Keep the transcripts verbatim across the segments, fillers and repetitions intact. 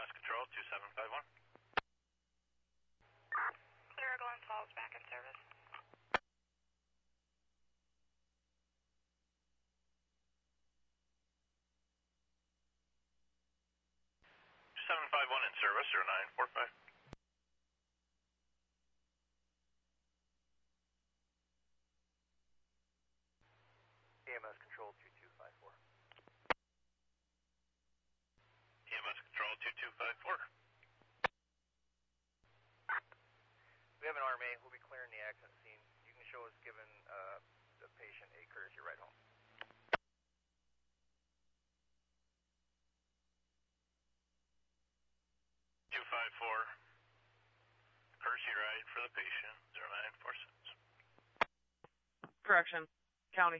Mass Control two seven five one. Clear Glen Falls back in service. two seven five one in service, zero nine four five. E M S Control two two five four. E M S Control two two five four. We have an R M A. We'll be clearing the accident scene. You can show us giving uh, the patient a courtesy ride home. two five four. Courtesy ride for the patient, zero nine four six. Correction. County.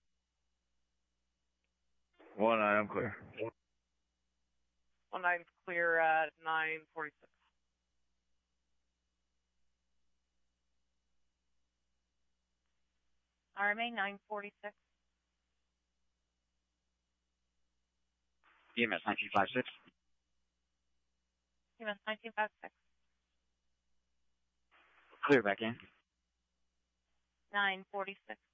One nine, I'm clear. One nine's clear at nine forty-six. R M A nine forty-six. E M S nineteen fifty-six. E M S nineteen fifty-six. Clear back in. nine forty-six.